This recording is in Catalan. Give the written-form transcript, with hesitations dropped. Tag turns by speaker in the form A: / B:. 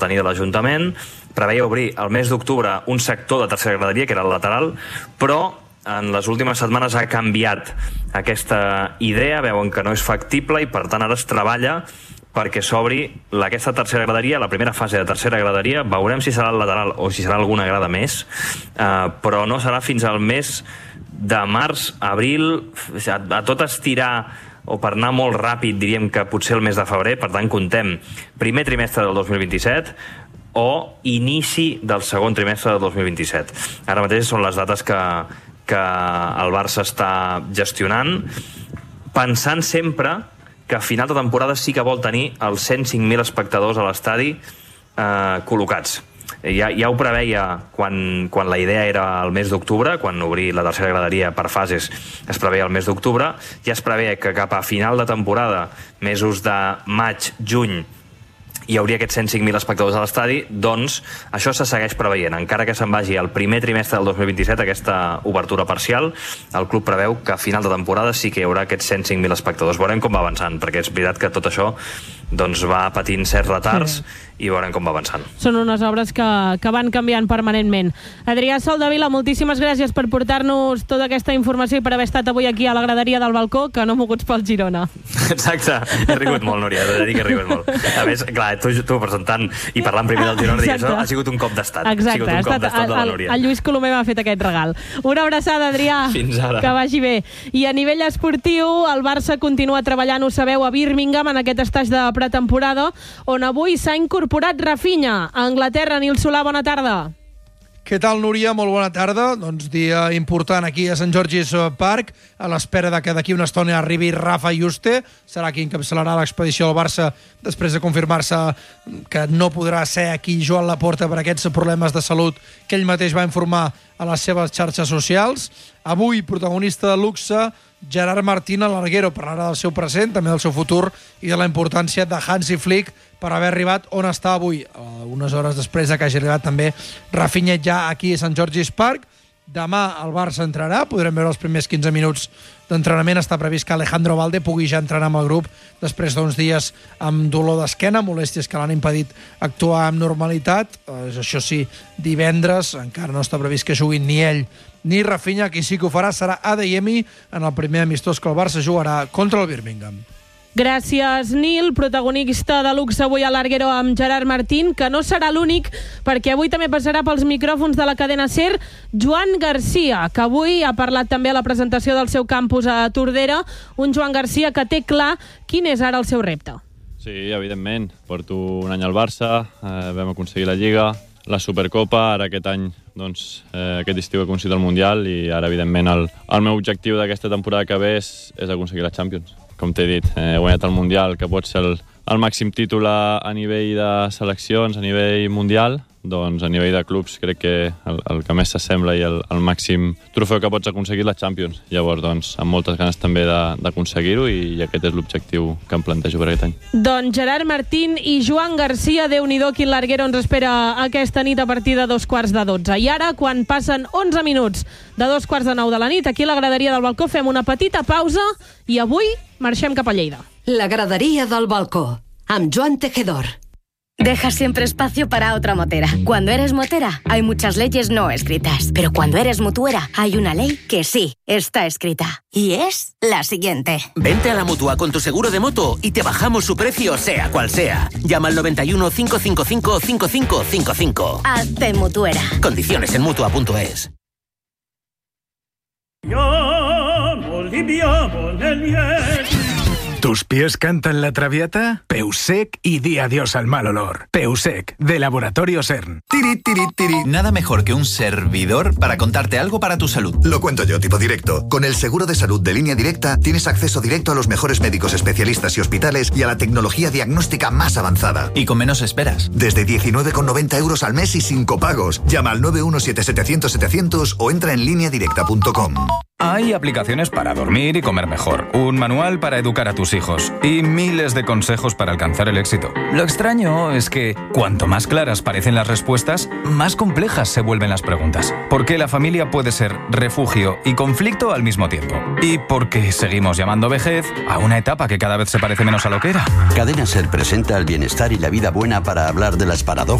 A: tenir de l'Ajuntament, preveia obrir el mes d'octubre un sector de tercera graderia, que era el lateral, però en les últimes setmanes ha canviat aquesta idea, veuen que no és factible i per tant ara es treballa perquè s'obri aquesta tercera graderia, la primera fase de tercera graderia. Veurem si serà el lateral o si serà alguna grada més, però no serà fins al mes de març, abril, a tot estirar o per anar molt ràpid diríem que potser el mes de febrer. Per tant contem primer trimestre del 2027 o inici del segon trimestre del 2027. Ara mateix són les dates que el Barça està gestionant, pensant sempre que a final de temporada sí que vol tenir els 105.000 espectadors a l'estadi col·locats. Ja ho preveia quan la idea era el mes d'octubre, quan obrir la tercera graderia per fases es preveia el mes d'octubre, ja es preveia que cap a final de temporada, mesos de maig, juny, hi hauria aquests 105.000 espectadors a l'estadi. Doncs això se segueix preveient. Encara que se'n vagi al primer trimestre del 2027 aquesta obertura parcial, el club preveu que a final de temporada sí que hi haurà aquests 105.000 espectadors. Veurem com va avançant, perquè és veritat que tot això doncs va patint certs retards i veurem com va avançant.
B: Són unes obres que van canviant permanentment. Adrià Soldevila, moltíssimes gràcies per portar-nos tota aquesta informació i per haver estat avui aquí a la graderia del balcó, que no moguts pel Girona.
A: Exacte, he rigut molt, Núria, he de dir que he rigut molt. A més, clar, tu presentant i parlant primer del Girona, dic, això ha sigut un cop d'estat.
B: Exacte,
A: ha sigut un cop d'estat de la Núria.
B: El Lluís Colomer m'ha fet aquest regal. Una abraçada, Adrià.
A: Fins ara.
B: Que vagi bé. I a nivell esportiu, el Barça continua treballant, ho sabeu, a Birmingham, en aquest estatge de pretemporada, on avui s'ha incorporat Rafinha. A Anglaterra, Nil Solà, bona tarda.
C: Què tal, Núria? Molt bona tarda. Doncs dia important aquí a Sant George's Park, a l'espera de que d'aquí una estona arribi Rafa Juste. Serà qui encapçalarà l'expedició del Barça després de confirmar-se que no podrà ser aquí Joan Laporta per aquests problemes de salut que ell mateix va informar a les seves xarxes socials. Avui, protagonista de luxe, Gerard Martín a l'Arguero, parlarà del seu present, també del seu futur i de la importància de Hansi Flick per haver arribat on està avui, unes hores després que hagi arribat també Rafinha ja aquí a Sant George's Park. Demà el Barça entrarà, podrem veure els primers 15 minuts d'entrenament. Està previst que Alejandro Valde pugui ja entrenar amb el grup després d'uns dies amb dolor d'esquena, molèsties que l'han impedit actuar amb normalitat. Això sí, divendres encara no està previst que juguin ni ell ni Rafinha. Qui sí que ho farà serà Adeyemi en el primer amistós que el Barça jugarà contra el Birmingham.
B: Gràcies, Nil. Protagonista de luxe avui a l'Arguero amb Gerard Martín, que no serà l'únic, perquè avui també passarà pels micròfons de la cadena SER Joan Garcia, que avui ha parlat també a la presentació del seu campus a Tordera. Un Joan Garcia que té clar quin és ara el seu repte.
D: Sí, evidentment. Porto un any al Barça, vam aconseguir la Lliga, la Supercopa, ara aquest any, doncs, aquest estiu he aconseguit el Mundial i ara, evidentment, el meu objectiu d'aquesta temporada que ve és aconseguir la Champions. Com t'he dit, he guanyat el Mundial, que pot ser el màxim títol a nivell de seleccions, a nivell mundial. Doncs a nivell de clubs crec que el que més s'assembla i el màxim trofeu que pots aconseguir la Champions. Llavors, doncs, amb moltes ganes també d'aconseguir-ho i aquest és l'objectiu que em plantejo per aquest any.
B: Doncs Gerard Martín i Joan Garcia, Déu-n'hi-do quin l'Arguero ens espera aquesta nit a partir de 12:45. I ara, quan passen 11 minuts de 8:45 de la nit, aquí a la graderia del balcó fem una petita pausa i avui marxem cap a Lleida.
E: La gradería del balcó, amb Joan Tejedor.
F: Deja siempre espacio para otra motera. Cuando eres motera, hay muchas leyes no escritas. Pero cuando eres mutuera, hay una ley que sí está escrita. Y es la siguiente.
G: Vente a la Mutua con tu seguro de moto y te bajamos su precio, sea cual sea. Llama al 91 555 5555.
F: Hazte mutuera.
G: Condiciones en Mutua.es.
H: ¿Tus pies cantan la Traviata? Peusec y di adiós al mal olor. Peusec, de Laboratorio CERN.
I: Tiri, tiri, tiri. Nada mejor que un servidor para contarte algo para tu salud.
J: Lo cuento yo, tipo directo. Con el seguro de salud de Línea Directa tienes acceso directo a los mejores médicos especialistas y hospitales y a la tecnología diagnóstica más avanzada.
I: Y con menos esperas.
J: Desde 19,90 euros al mes y sin copagos. Llama al 917-700-700 o entra en lineadirecta.com.
K: Hay aplicaciones para dormir y comer mejor, un manual para educar a tus hijos y miles de consejos para alcanzar el éxito. Lo extraño es que cuanto más claras parecen las respuestas, más complejas se vuelven las preguntas. Porque la familia puede ser refugio y conflicto al mismo tiempo. Y porque seguimos llamando vejez a una etapa que cada vez se parece menos a lo que era.
L: Cadena Ser presenta el bienestar y la vida buena para hablar de las paradojas